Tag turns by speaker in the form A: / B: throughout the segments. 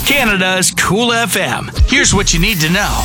A: Canada's Cool FM. Here's what you need to know.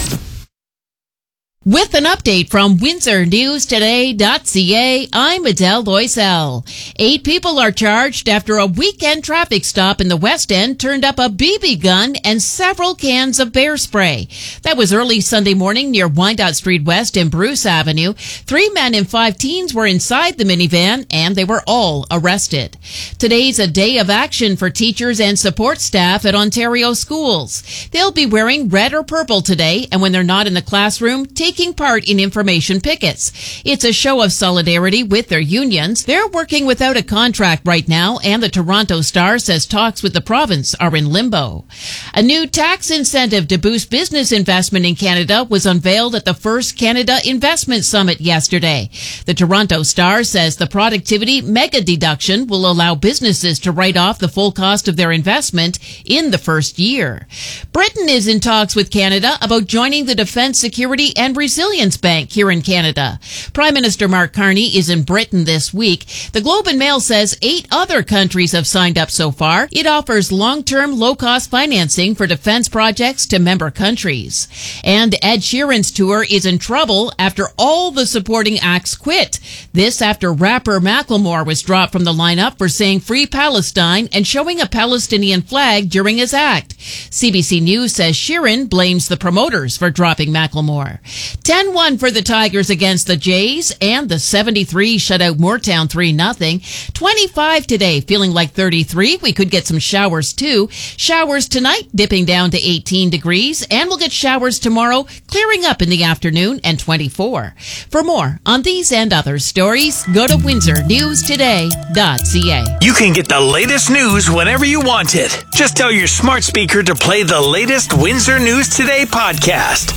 B: With an update from WindsorNewsToday.ca, I'm Adele Loisel. 8 people are charged after a weekend traffic stop in the West End turned up a BB gun and several cans of bear spray. That was early Sunday morning near Wyandotte Street West and Bruce Avenue. 3 men and 5 teens were inside the minivan and they were all arrested. Today's a day of action for teachers and support staff at Ontario schools. They'll be wearing red or purple today, and when they're not in the classroom, taking part in information pickets. It's a show of solidarity with their unions. They're working without a contract right now, and the Toronto Star says talks with the province are in limbo. A new tax incentive to boost business investment in Canada was unveiled at the first Canada Investment Summit yesterday. The Toronto Star says the productivity mega deduction will allow businesses to write off the full cost of their investment in the first year. Britain is in talks with Canada about joining the Defence Security and Resilience Bank here in Canada. Prime Minister Mark Carney is in Britain this week. The Globe and Mail says 8 other countries have signed up so far. It offers long-term, low-cost financing for defense projects to member countries. And Ed Sheeran's tour is in trouble after all the supporting acts quit. This after rapper Macklemore was dropped from the lineup for saying Free Palestine and showing a Palestinian flag during his act. CBC News says Sheeran blames the promoters for dropping Macklemore. 10-1 for the Tigers against the Jays, and the 73 shut out Moortown 3-0. 25 today, feeling like 33. We could get some showers too. Showers tonight, dipping down to 18 degrees, and we'll get showers tomorrow, clearing up in the afternoon, and 24. For more on these and other stories, go to WindsorNewsToday.ca.
A: You can get the latest news whenever you want it. Just tell your smart speaker to play the latest Windsor News Today podcast.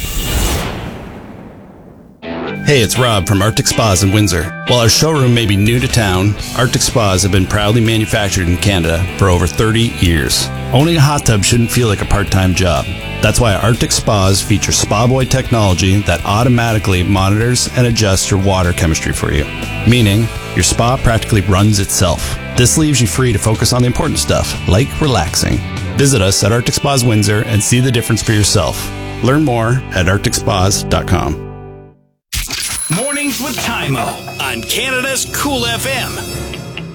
C: Hey, it's Rob from Arctic Spas in Windsor. While our showroom may be new to town, Arctic Spas have been proudly manufactured in Canada for over 30 years. Owning a hot tub shouldn't feel like a part-time job. That's why Arctic Spas feature Spa Boy technology that automatically monitors and adjusts your water chemistry for you, meaning your spa practically runs itself. This leaves you free to focus on the important stuff, like relaxing. Visit us at Arctic Spas Windsor and see the difference for yourself. Learn more at arcticspas.com.
A: Mornings with Tymo on Canada's Cool FM.